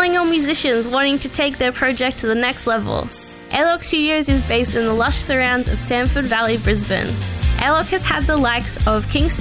young musicians wanting to take their project to the next level. ALOC Studios is based in the lush surrounds of Samford Valley, Brisbane. ALOC has had the likes of Kingston